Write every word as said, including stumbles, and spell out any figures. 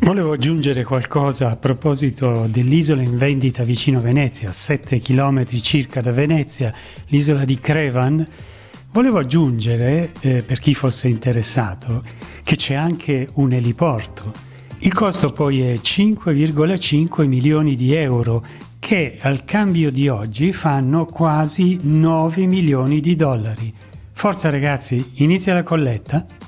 Volevo aggiungere qualcosa a proposito dell'isola in vendita vicino Venezia, a sette chilometri circa da Venezia, l'isola di Crevan. Volevo aggiungere, eh, per chi fosse interessato, che c'è anche un eliporto. Il costo poi è cinque virgola cinque milioni di euro, che al cambio di oggi fanno quasi nove milioni di dollari. Forza ragazzi, inizia la colletta!